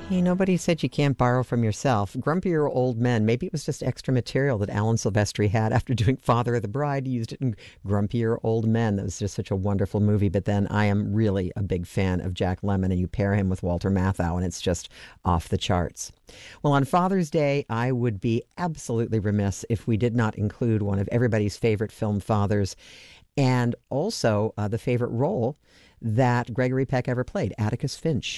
Hey, nobody said you can't borrow from yourself. Grumpier Old Men. Maybe it was just extra material that Alan Silvestri had after doing Father of the Bride. He used it in Grumpier Old Men. That was just such a wonderful movie. But then I am really a big fan of Jack Lemmon, and you pair him with Walter Matthau, and it's just off the charts. Well, on Father's Day, I would be absolutely remiss if we did not include one of everybody's favorite film fathers, and also the favorite role that Gregory Peck ever played, Atticus Finch.